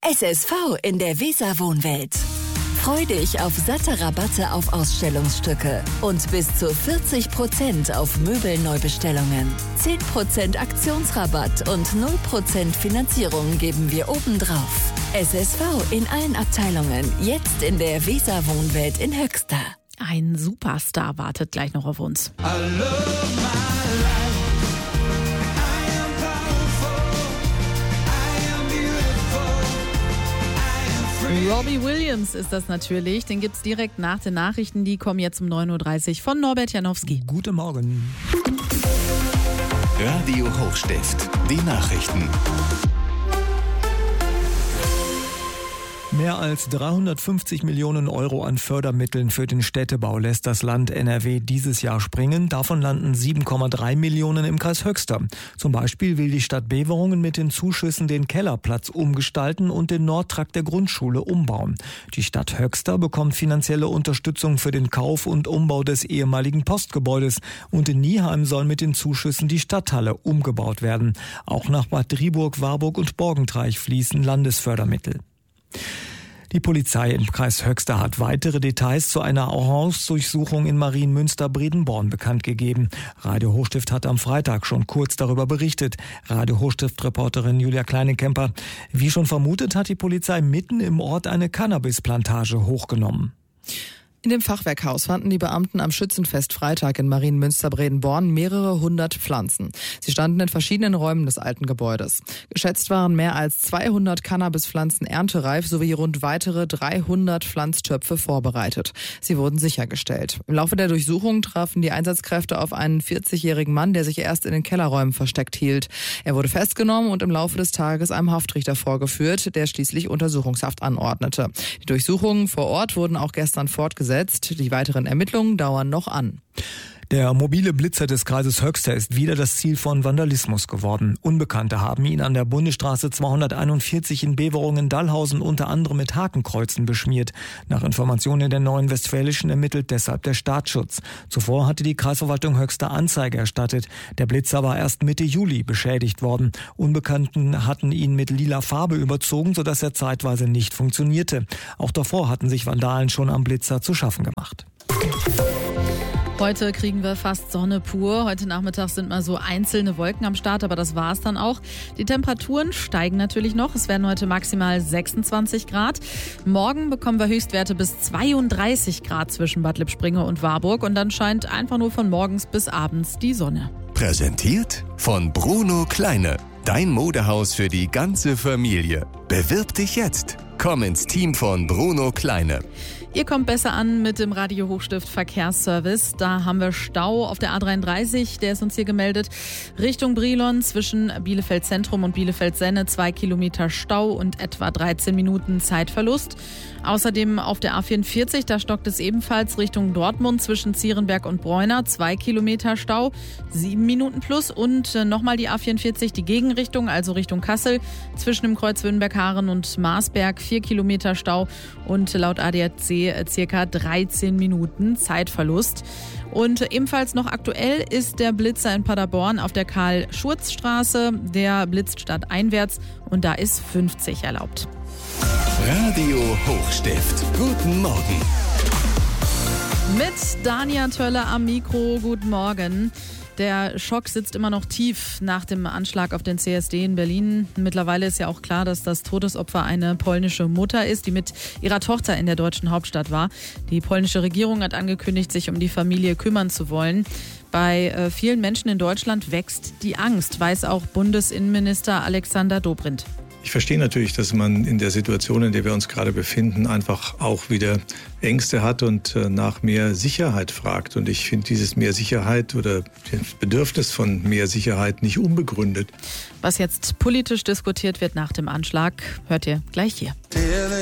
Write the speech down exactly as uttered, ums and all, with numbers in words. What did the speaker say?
S S V in der Weser-Wohnwelt. Freu dich auf satte Rabatte auf Ausstellungsstücke und bis zu vierzig Prozent auf Möbelneubestellungen. zehn Prozent Aktionsrabatt und null Prozent Finanzierung geben wir obendrauf. S S V in allen Abteilungen, jetzt in der Weser-Wohnwelt in Höxter. Ein Superstar wartet gleich noch auf uns. Robbie Williams ist das natürlich. Den gibt's direkt nach den Nachrichten. Die kommen jetzt um neun Uhr dreißig von Norbert Janowski. Guten Morgen. Radio Hochstift, die Nachrichten. Mehr als dreihundertfünfzig Millionen Euro an Fördermitteln für den Städtebau lässt das Land N R W dieses Jahr springen. Davon landen sieben Komma drei Millionen im Kreis Höxter. Zum Beispiel will die Stadt Beverungen mit den Zuschüssen den Kellerplatz umgestalten und den Nordtrakt der Grundschule umbauen. Die Stadt Höxter bekommt finanzielle Unterstützung für den Kauf und Umbau des ehemaligen Postgebäudes. Und in Nieheim soll mit den Zuschüssen die Stadthalle umgebaut werden. Auch nach Bad Driburg, Warburg und Borgentreich fließen Landesfördermittel. Die Polizei im Kreis Höxter hat weitere Details zu einer Hausdurchsuchung in Marienmünster-Bredenborn bekannt gegeben. Radio Hochstift hat am Freitag schon kurz darüber berichtet. Radio Hochstift-Reporterin Julia Kleinekemper. Wie schon vermutet, hat die Polizei mitten im Ort eine Cannabisplantage hochgenommen. In dem Fachwerkhaus fanden die Beamten am Schützenfest Freitag in Marienmünster-Bredenborn mehrere hundert Pflanzen. Sie standen in verschiedenen Räumen des alten Gebäudes. Geschätzt waren mehr als zweihundert Cannabispflanzen erntereif sowie rund weitere dreihundert Pflanztöpfe vorbereitet. Sie wurden sichergestellt. Im Laufe der Durchsuchung trafen die Einsatzkräfte auf einen vierzigjährigen Mann, der sich erst in den Kellerräumen versteckt hielt. Er wurde festgenommen und im Laufe des Tages einem Haftrichter vorgeführt, der schließlich Untersuchungshaft anordnete. Die Durchsuchungen vor Ort wurden auch gestern fortgesetzt. Die weiteren Ermittlungen dauern noch an. Der mobile Blitzer des Kreises Höxter ist wieder das Ziel von Vandalismus geworden. Unbekannte haben ihn an der Bundesstraße zweihunderteinundvierzig in Beverungen-Dallhausen unter anderem mit Hakenkreuzen beschmiert. Nach Informationen der Neuen Westfälischen ermittelt deshalb der Staatsschutz. Zuvor hatte die Kreisverwaltung Höxter Anzeige erstattet. Der Blitzer war erst Mitte Juli beschädigt worden. Unbekannten hatten ihn mit lila Farbe überzogen, sodass er zeitweise nicht funktionierte. Auch davor hatten sich Vandalen schon am Blitzer zu schaffen gemacht. Heute kriegen wir fast Sonne pur. Heute Nachmittag sind mal so einzelne Wolken am Start, aber das war's dann auch. Die Temperaturen steigen natürlich noch. Es werden heute maximal sechsundzwanzig Grad. Morgen bekommen wir Höchstwerte bis zweiunddreißig Grad zwischen Bad Lippspringe und Warburg. Und dann scheint einfach nur von morgens bis abends die Sonne. Präsentiert von Bruno Kleine. Dein Modehaus für die ganze Familie. Bewirb dich jetzt. Komm ins Team von Bruno Kleine. Ihr kommt besser an mit dem Radio Hochstift Verkehrsservice. Da haben wir Stau auf der A dreiunddreißig, der ist uns hier gemeldet. Richtung Brilon zwischen Bielefeld Zentrum und Bielefeld Senne zwei Kilometer Stau und etwa dreizehn Minuten Zeitverlust. Außerdem auf der A vierundvierzig, da stockt es ebenfalls Richtung Dortmund zwischen Zierenberg und Bräuner, zwei Kilometer Stau, sieben Minuten plus. Und äh, nochmal die A vierundvierzig, die Gegenrichtung, also Richtung Kassel, zwischen dem Kreuz Wünnberg-Haaren und Marsberg, vier Kilometer Stau und laut A D A C circa dreizehn Minuten Zeitverlust. Und ebenfalls noch aktuell ist der Blitzer in Paderborn auf der Karl-Schurz-Straße. Der blitzt stadteinwärts und da ist fünfzig erlaubt. Radio Hochstift. Guten Morgen. Mit Dania Tölle am Mikro. Guten Morgen. Der Schock sitzt immer noch tief nach dem Anschlag auf den C S D in Berlin. Mittlerweile ist ja auch klar, dass das Todesopfer eine polnische Mutter ist, die mit ihrer Tochter in der deutschen Hauptstadt war. Die polnische Regierung hat angekündigt, sich um die Familie kümmern zu wollen. Bei äh, vielen Menschen in Deutschland wächst die Angst, weiß auch Bundesinnenminister Alexander Dobrindt. Ich verstehe natürlich, dass man in der Situation, in der wir uns gerade befinden, einfach auch wieder Ängste hat und nach mehr Sicherheit fragt. Und ich finde dieses mehr Sicherheit oder das Bedürfnis von mehr Sicherheit nicht unbegründet. Was jetzt politisch diskutiert wird nach dem Anschlag, hört ihr gleich hier.